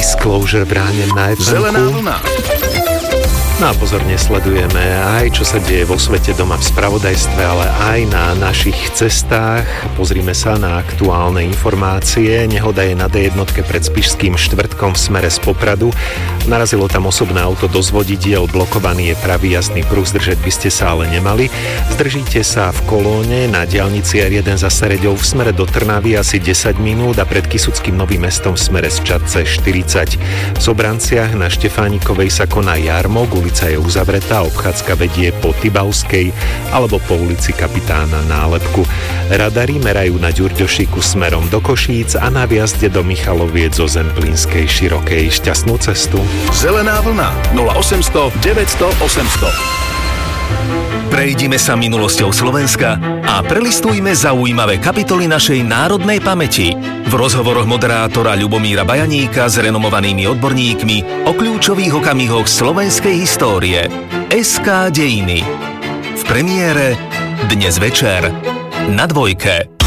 Disclosure v ráne na FM-ku. Zelená vlna. No a pozorne sledujeme aj, čo sa deje vo svete doma v spravodajstve, ale aj na našich cestách. Pozrime sa na aktuálne informácie. Nehoda je na D1 pred Spišským Štvrtkom v smere z Popradu. Narazilo tam osobné auto do zvodidiel, blokovaný je pravý jazdný pruh, zdržať by ste sa ale nemali. Zdržíte sa v kolóne na diaľnici R1 za Sereďou v smere do Trnavy asi 10 minút a pred Kysuckým Novým Mestom v smere z Čadce 40. V Sobranciach na Štefánikovej sa koná jarmok, ulica je uzavretá, obchádzka vedie po Tybavskej alebo po ulici Kapitána Nálepku. Radary merajú na Ďurďošíku smerom do Košíc a na viazde do Michaloviec zo Zemplínskej Širokej. Šťastnú cestu. Zelená vlna 0800 900 800. Prejdime sa minulosťou Slovenska a prelistujme zaujímavé kapitoly našej národnej pamäti. V rozhovoroch moderátora Ľubomíra Bajaníka s renomovanými odborníkmi o kľúčových okamihoch slovenskej histórie. SK Dejiny. V premiére dnes večer na Dvojke.